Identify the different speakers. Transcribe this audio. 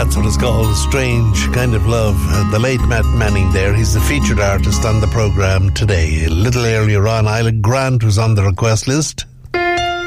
Speaker 1: That's what it's called, Strange Kind of Love. The late Matt Manning there, he's the featured artist on the programme today. A little earlier on, Isla Grant was on the request list.